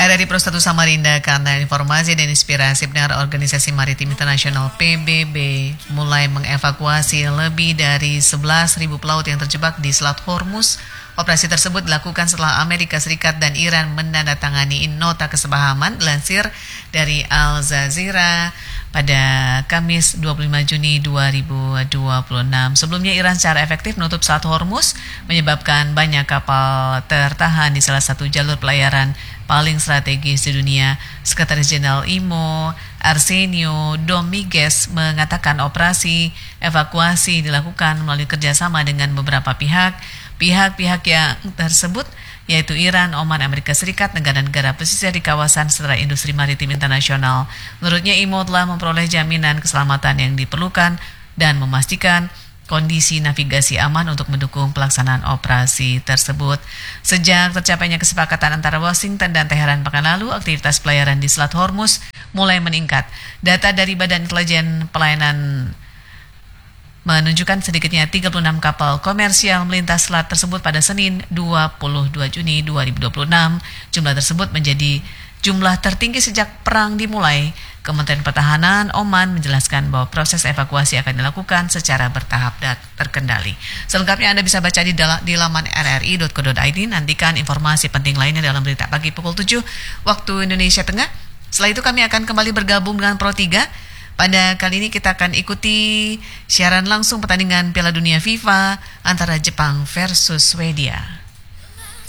RRI Pro 1 Samarinda, karena informasi dan inspirasi pendengar Organisasi Maritim Internasional PBB mulai mengevakuasi lebih dari 11.000 pelaut yang terjebak di Selat Hormuz. Operasi tersebut dilakukan setelah Amerika Serikat dan Iran menandatangani nota kesepahaman, dilansir dari Al Jazeera pada Kamis 25 Juni 2026. Sebelumnya Iran secara efektif menutup Selat Hormuz, menyebabkan banyak kapal tertahan di salah satu jalur pelayaran paling strategis di dunia. Sekretaris Jenderal IMO Arsenio Dominguez mengatakan operasi evakuasi dilakukan melalui kerjasama dengan beberapa pihak yang tersebut yaitu Iran, Oman, Amerika Serikat, negara-negara pesisir di kawasan Sentra Industri Maritim Internasional. Menurutnya IMO telah memperoleh jaminan keselamatan yang diperlukan dan memastikan kondisi navigasi aman untuk mendukung pelaksanaan operasi tersebut. Sejak tercapainya kesepakatan antara Washington dan Teheran pekan lalu, aktivitas pelayaran di Selat Hormuz mulai meningkat. Data dari Badan Intelijen Pelayanan menunjukkan sedikitnya 36 kapal komersial melintas selat tersebut pada Senin 22 Juni 2026. Jumlah tersebut menjadi jumlah tertinggi sejak perang dimulai. Kementerian Pertahanan Oman menjelaskan bahwa proses evakuasi akan dilakukan secara bertahap dan terkendali. Selengkapnya Anda bisa baca di laman rri.co.id. Nantikan informasi penting lainnya dalam berita pagi pukul 7 waktu Indonesia Tengah. Setelah itu kami akan kembali bergabung dengan Pro 3. Pada kali ini kita akan ikuti siaran langsung pertandingan Piala Dunia FIFA antara Jepang versus Swedia.